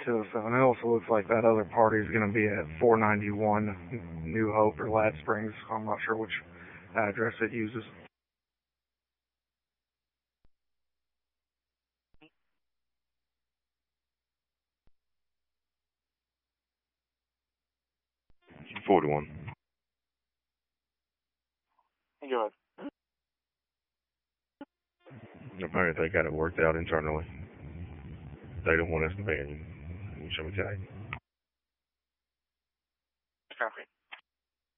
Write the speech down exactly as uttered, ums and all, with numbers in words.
two oh seven. It also looks like that other party is going to be at four ninety-one New Hope or Lad Springs. I'm not sure which address it uses. forty-one. Go ahead. Apparently they got it worked out internally. They don't want us to be in. Shall we tell you?